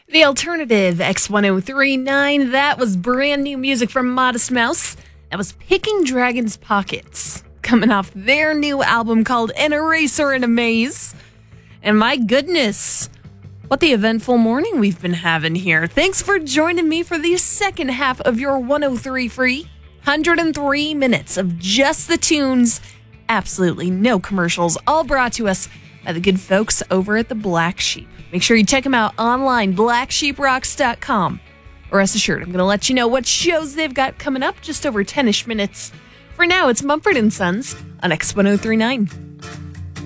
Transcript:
The alternative X1039, that was brand new music from Modest Mouse. That was Picking Dragon's Pockets, coming off their new album called An Eraser in a Maze. And my goodness, what the eventful morning we've been having here. Thanks for joining me for the second half of your 103 free. 103 minutes of just the tunes, absolutely no commercials, all brought to us by the good folks over at the Black Sheep. Make sure you check them out online, blacksheeprocks.com. Rest assured, I'm going to let you know what shows they've got coming up just over 10-ish minutes. For now, it's Mumford & Sons on X1039.